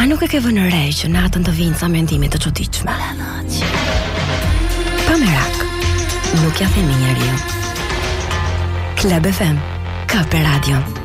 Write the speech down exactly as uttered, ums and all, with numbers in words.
A nuk e ke vënë re që natën të vinë ca mendime të çuditshme? Pa merak, nuk ja themi njeriu. Club F M, Ka për radio.